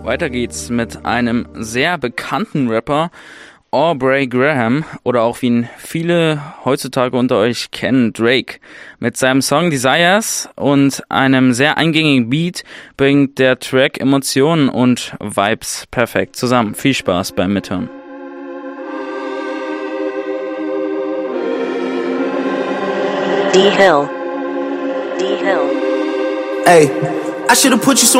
Weiter geht's mit einem sehr bekannten Rapper, Aubrey Graham, oder auch wie ihn viele heutzutage unter euch kennen, Drake. Mit seinem Song Desires und einem sehr eingängigen Beat bringt der Track Emotionen und Vibes perfekt zusammen. Viel Spaß beim Mithören. D-Hill. Hey, I should've put you